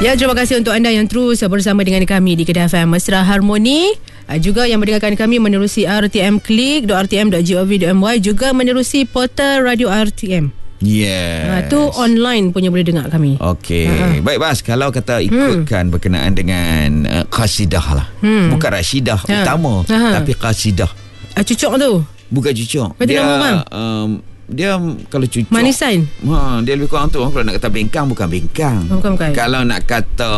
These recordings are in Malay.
Ya, terima kasih untuk anda yang terus bersama dengan kami di Kedah FM Mesra Harmoni. Juga yang mendengarkan kami menerusi rtmklik.rtm.gov.my, juga menerusi portal Radio RTM. Yes. Tu online punya boleh dengar kami. Okey. Baik Bas, kalau kata ikutkan berkenaan dengan qasidah lah. Bukan rasyidah utama, tapi qasidah. Cucuk tu. Bukan cucuk. Dia kalau cucuk manisan. Dia lebih kurang tu. Kalau nak kata bengkang, bukan bengkang. Bukan. Kalau nak kata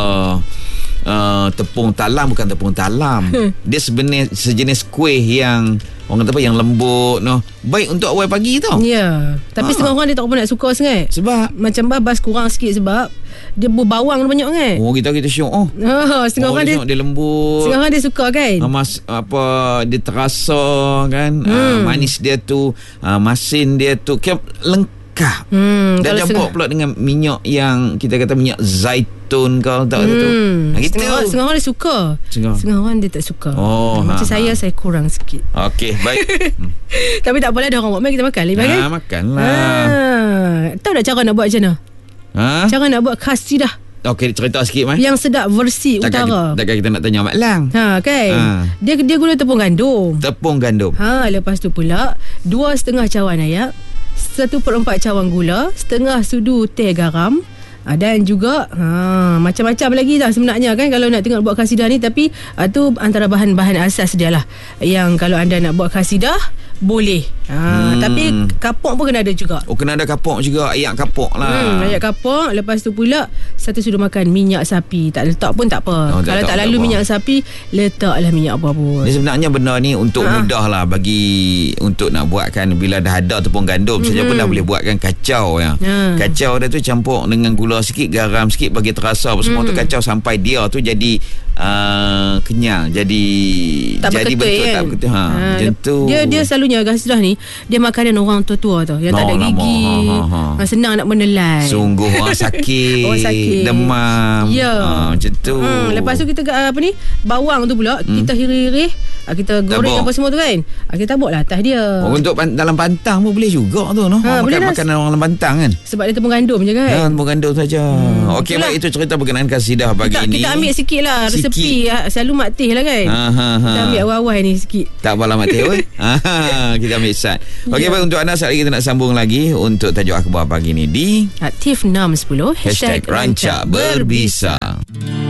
tepung talam, bukan tepung talam. Dia sebenarnya sejenis kuih yang orang kata apa, yang lembut, baik untuk awal pagi tau. Ya. Tapi setengah orang dia tak apa nak suka sangat. Sebab macam Bas kurang sikit sebab dia berbawang banyak kan. Kita syok. Setengah orang dia lembut. Setengah orang dia suka kan. Dia terasa kan. Manis dia tu, masin dia tu lengkap. Dan campur pula dengan minyak yang kita kata minyak zaitun kalau tak tu. Gitu. Setengah orang dia suka. Setengah orang dia tak suka. Macam saya kurang sikit. Okey, baik. Tapi tak apalah, dah orang buat, mari kita makan lepas kan. Makanlah. Tahu tak cara nak buat macam mana? Cara nak buat qasidah. Okey, cerita sikit mai. Yang sedap versi utara. Takkan kita nak tanya Mak Lang. Kan. Dia guna tepung gandum. Lepas tu pula 2,5 cawan air, 1/4 cawan gula, setengah sudu teh garam, dan juga macam-macam lagi dah sebenarnya kan kalau nak tengok buat qasidah ni. Tapi tu antara bahan-bahan asas dia lah. Yang kalau anda nak buat qasidah boleh. Tapi kapok pun kena ada juga. Kena ada kapok juga. Ayak kapok lah. Ayak kapok. Lepas tu pula 1 sudu makan minyak sapi. Tak letak pun tak apa. Kalau tak lalu minyak sapi, letaklah minyak apa pun. Sebenarnya benda ni untuk mudah lah bagi untuk nak buatkan. Bila dah ada tepung gandum saja pun dah boleh buatkan kacau ya. Kacau dia tu campur dengan gula sikit, garam sikit bagi terasa semua tu kacau sampai dia tu jadi kenyal, jadi tak jadi betul kan? Tak betul. Macam tu. Dia selalunya qasidah ni dia makanan orang tua-tua tu yang tak ada gigi. Senang nak menelan. Sungguh orang sakit, demam. Macam tu. Lepas tu kita bawang tu pula kita hirih-hirih, kita goreng apa semua tu kan. Kita tabuklah atas dia. Untuk dalam pantang pun boleh juga tu makanan orang dalam pantang kan. Sebab dia tepung gandum je kan. Tepung gandum saja. Okey, baik, itu cerita berkenaan qasidah pagi ni. Kita ambil sikit lah resepi. Selalu Mak Teh lah kan. Kita ambil awal-awal ni sikit. Tak apalah Mak Teh. Kita ambil sat. Okey, baik, untuk anda saat lagi kita nak sambung lagi untuk tajuk akhbar pagi ni di Aktif 610 #Rancak Berbisa.